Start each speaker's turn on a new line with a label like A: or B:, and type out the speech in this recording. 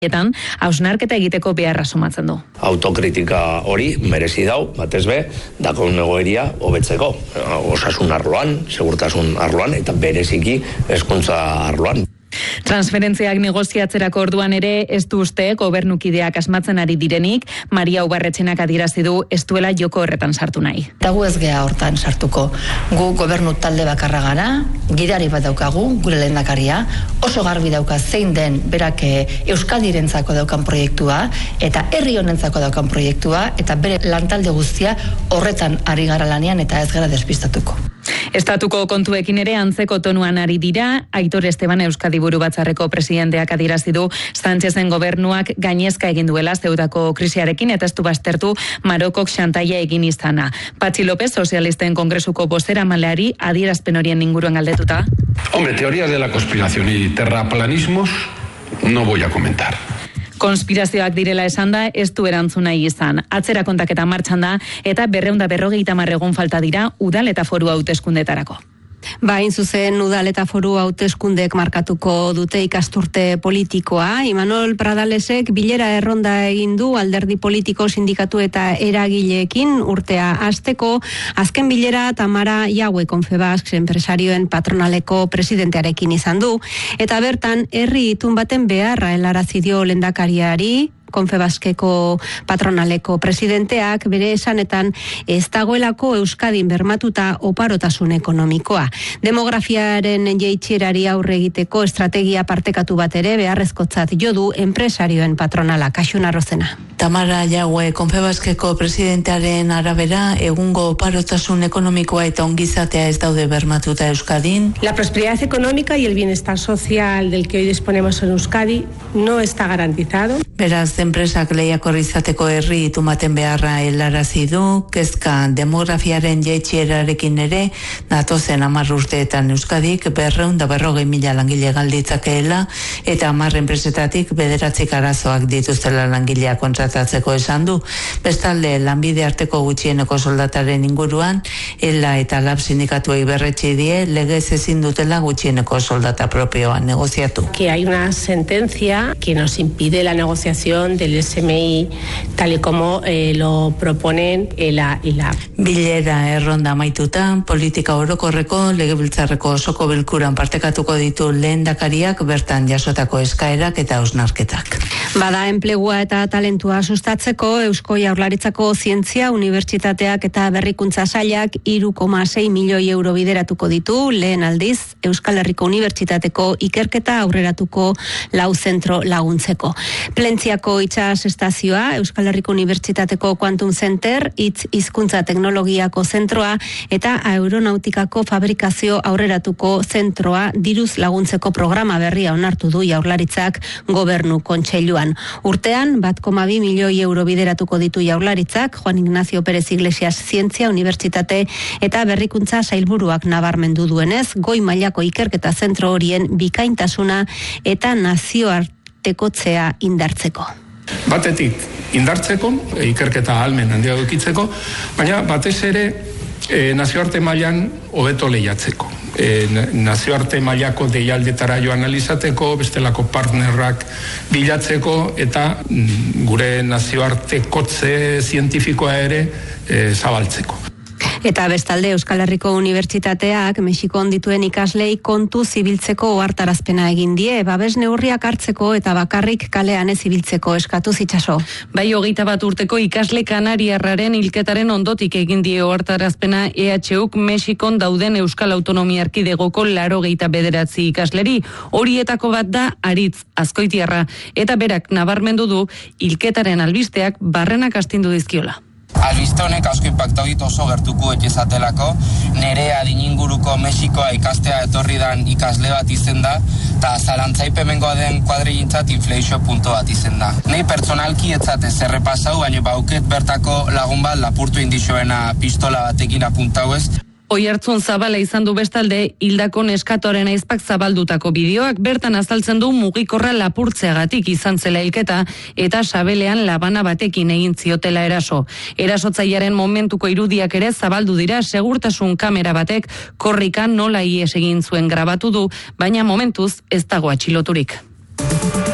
A: Etan, hausnarketa egiteko beharra sumatzen du.
B: Autokritika hori merezi dau, batez be, dakon egoeria hobetzeko. Osasun arloan, segurtasun arloan, eta bereziki hezkuntza arloan.
A: Transferentziak negoziatzerako orduan ere ez du uste gobernukideak asmatzen ari direnik, Maria Ubarretxenak adierazi du ez duela joko horretan sartu nahi.
C: Eta gu ez gea hortan sartuko. Gu gobernu talde bakarra gara, gidari bat daukagu, gure lehendakaria, oso garbi dauka zein den berak Euskadirentzako daukan proiektua, eta herri honentzako daukan proiektua, eta bere lantalde guztia horretan ari gara lanean eta ez gara despistatuko.
A: Estatuko kontuekin ere antzeko tonuan ari dira, Aitor Esteban Euskadi Buru Batzarreko presidenteak adierazi du Sánchezen gobernuak gainezka egin duela zeudako krisiarekin eta ez du baztertu Marokok xantaia egin izana. Patxi López, sozialisten kongresuko bozeramaileari adierazpen horien inguruan galdetuta.
D: Hombre, teorías de la conspiración y terraplanismos no voy a comentar.
A: Konspirazioak direla esanda ez du erantzun nahi izan. Atzera kontaketa martxan da eta 250 egun falta dira udal eta foru hauteskundetarako.
E: Hain zuzen udal eta foru hauteskundek markatuko dute ikasturte politikoa. Imanol Pradalesek bilera erronda egin du alderdi politiko, sindikatu eta eragileekin urtea hasteko. Azken bilera Tamara Jaue Confebask enpresarioen patronaleko presidentearekin izan du. Eta bertan herri itun baten beharra helarazi dio lehendakariari. Confebaskeko patronaleko presidenteak bere esanetan ez dagoelako Euskadin bermatuta oparotasun ekonomikoa. Demografiaren jaitsierari aurre egiteko estrategia partekatu bat ere beharrezkotzat jo du enpresarioen patronala. Kaxun Arrozena.
C: Tamara Jaue Confebaskeko presidentearen arabera egungo oparotasun ekonomikoa eta ongizatea ez daude bermatuta Euskadin.
F: La prosperidad económica y el bienestar social del que hoy disponemos en Euskadi no está garantizado.
C: Beraz, enpresak lehiakor izateko herri itumaten beharra helarazi du, kezka demografiaren jaitsierarekin ere, datozen 10 urteetan Euskadik 240.000 langile galditzakeela, eta 10 enpresetatik 9 arazoak dituztela langileak kontratatzeko esan du. Bestalde, lanbide arteko gutxieneko soldataren inguruan, ELA eta LAB sindikatuei berretsi die, legez ezin dutela gutxieneko soldata propioa negoziatu.
F: Que hay una sentencia que nos impide la negociación del SMI tal y como lo proponen ELA y LAB.
C: Bilera erronda amaituta, politika orokorreko legebiltzarreko osoko bilkuran partekatuko ditu lehendakariak bertan jasotako eskaerak eta hausnarketak.
E: Bada enplegua eta talentua sustatzeko Eusko Jaurlaritzako Zientzia Unibertsitateak eta Berrikuntza Sailak 3,6 milioi euro bideratuko ditu lehen aldiz Euskal Herriko Unibertsitateko ikerketa aurreratuko 4 zentro laguntzeko. Plentziako itsas estazioa, Euskal Herriko Unibertsitateko Quantum Center, hizkuntza teknologiako zentroa eta aeronautikako fabrikazio aurreratuko zentroa diruz laguntzeko programa berria onartu du Jaurlaritzak Gobernu Kontseiluan. Urtean 1,2 milioi euro bideratuko ditu Jaurlaritzak, Juan Ignacio Pérez Iglesias Zientzia Unibertsitate eta Berrikuntza Sailburuak nabarmendu duenez, goi mailako ikerketa zentro horien bikaintasuna eta nazioartekotzea indartzeko.
D: Batetik indartzeko, ikerketa ahalmen handia edukitzeko, baina batez ere nazioarte mailan hobeto lehiatzeko. Nazioarte mailako deialdetara joan alizateko, bestelako partnerrak bilatzeko eta gure nazioartekotze zientifikoa ere zabaltzeko.
E: Eta bestalde Euskal Herriko Unibertsitateak Mexikon dituen ikaslei kontu zibiltzeko ohartarazpena egin die, babes neurriak hartzeko eta bakarrik kalean ez ibiltzeko eskatu Itxaso.
A: Bai, 21 urteko ikasle kanariarraren hilketaren ondotik egin die ohartarazpena EHUk Mexikon dauden Euskal Autonomia Erkidegoko 89 ikasleri. Horietako bat da Aritz Azkoitiarra eta berak nabarmendu du hilketaren albisteak barrenak astindu dizkiola.
G: Albiste honek asko inpaktau dit oso gertuko etxezatelako, nere adin inguruko Mexikoa ikastea etorri dan ikasle bat izen da, eta zalantzaipemengoa den kuadrigintzat inflexio punto bat izen da. Nei pertsonalki etzate zerrepasau, baina bauket bertako lagun bat lapurtu indixoena pistola batekin apuntau ez.
A: Oihartzun zabala izan du bestalde hildako neskatoaren aizpak zabaldutako bideoak bertan azaltzen du mugikorra lapurtzeagatik izan zela hilketa eta sabelean labana batekin egin ziotela eraso. Erasotzailearen momentuko irudiak ere zabaldu dira, segurtasun kamera batek korrikan nola ihes egin zuen grabatu du, baina momentuz ez dago atxiloturik.